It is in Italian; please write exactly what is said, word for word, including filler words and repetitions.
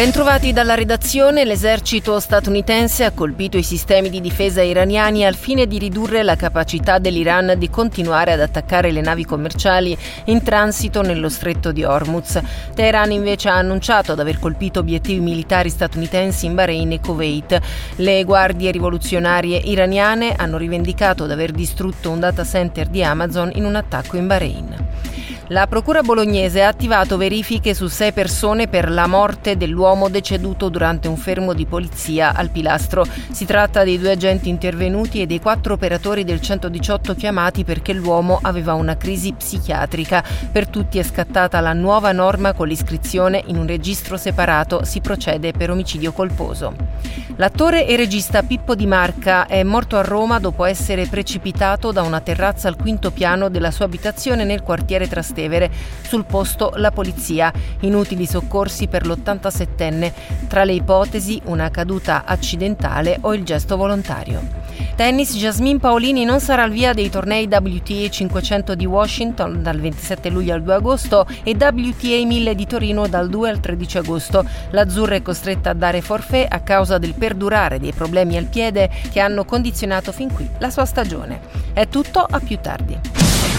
Bentrovati dalla redazione. L'esercito statunitense ha colpito i sistemi di difesa iraniani al fine di ridurre la capacità dell'Iran di continuare ad attaccare le navi commerciali in transito nello stretto di Hormuz. Teheran invece ha annunciato di aver colpito obiettivi militari statunitensi in Bahrain e Kuwait. Le guardie rivoluzionarie iraniane hanno rivendicato di aver distrutto un data center di Amazon in un attacco in Bahrain. La procura bolognese ha attivato verifiche su sei persone per la morte dell'uomo deceduto durante un fermo di polizia al Pilastro. Si tratta dei due agenti intervenuti e dei quattro operatori del centodiciotto chiamati perché l'uomo aveva una crisi psichiatrica. Per tutti è scattata la nuova norma con l'iscrizione in un registro separato. Si procede per omicidio colposo. L'attore e regista Pippo Di Marca è morto a Roma dopo essere precipitato da una terrazza al quinto piano della sua abitazione nel quartiere Trastevere. Sul posto la polizia. Inutili soccorsi per l'ottantasettenne. Tra le ipotesi una caduta accidentale o il gesto volontario. Tennis, Jasmine Paolini non sarà al via dei tornei W T A cinquecento di Washington dal ventisette luglio al due agosto e W T A mille di Torino dal due al tredici agosto. L'azzurra è costretta a dare forfait a causa del perdurare dei problemi al piede che hanno condizionato fin qui la sua stagione. È tutto, a più tardi.